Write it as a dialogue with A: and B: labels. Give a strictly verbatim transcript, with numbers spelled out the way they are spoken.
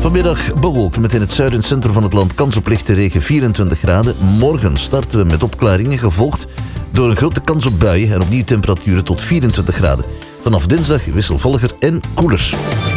A: Vanmiddag bewolkt met in het zuiden en centrum van het land kans op lichte regen, vierentwintig graden. Morgen starten we met opklaringen, gevolgd door een grote kans op buien en opnieuw temperaturen tot vierentwintig graden. Vanaf dinsdag wisselvalliger en koeler.